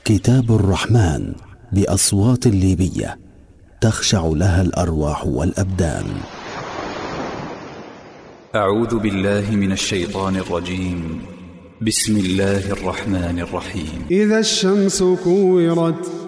كتاب الرحمن بأصوات ليبية تخشع لها الأرواح والأبدان. أعوذ بالله من الشيطان الرجيم. بسم الله الرحمن الرحيم. إذا الشمس كورت